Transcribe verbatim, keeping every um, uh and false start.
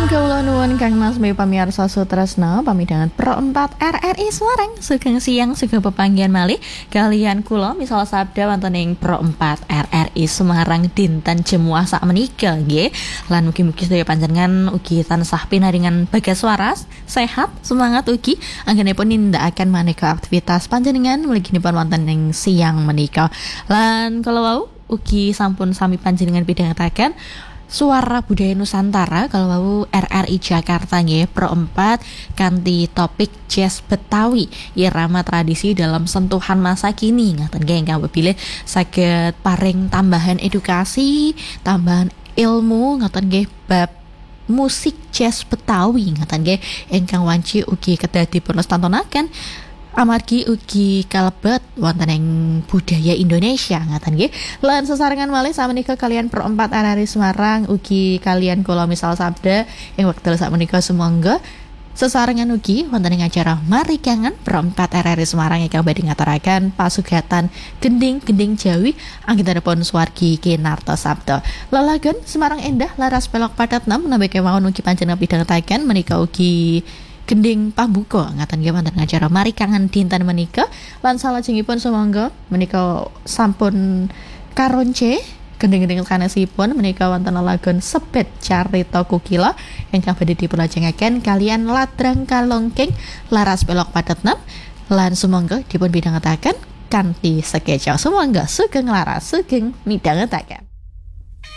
Kula nuwun Kang Mas Mei pamirsa Sutresna pamidangan Pro empat R R I Semarang sugeng siang sugeng pepanggihan malih kalian kula misal sabda wonten ing Pro empat R R I Semarang dinten Jemuah sakmenika nggih lan mugi-mugi sedaya panjenengan ugi tansah pinaringan bagas waras sehat semangat ugi anggenipun nindakaken maneka aktivitas panjenengan mliginipun wonten ing siang menika lan kalau wau ugi sampun sami panjenengan pidhangetaken Suara Budaya Nusantara kalau mau R R I Jakarta nggih Pro empat kanthi topik jazz Betawi irama tradisi dalam sentuhan masa kini ngaten nggih ingkang pilih saged paring tambahan edukasi tambahan ilmu ngaten nggih bab musik jazz Betawi ngaten nggih ingkang wanci ugi kedah dipun tontonaken amargi ugi kalebet wonten ing budaya Indonesia ngaten nggih. Lan sesarengan malih samenika kalian Pro empat R R I Semarang ugi kalian kula misal sabda ing wekdal sakmenika sumangga sesarengan ugi wonten ing acara marikangan Pro empat R R I Semarang ingkang badhe ngaturaken pasugatan gending-gending Jawi anggenipun Suwargi Kinarto Sabda. Lalagon Semarang endah laras pelok padat enam menawi kemawon ugi panjenengan pidhangetaken menika ugi gending pambuka ngaten nggih wonten acara marikangan dinten menika lan salajengipun sumangga menika sampun karonce gending-gending sanesipun menika wonten lelagon Sebet Carita Kukila ingkang badhe dipulajengaken kalian Ladrang Kalongking laras pelok padet enam lan sumangga dipun pidhangetaken kanthi sekeca sumangga sugeng laras sugeng midhangetaken.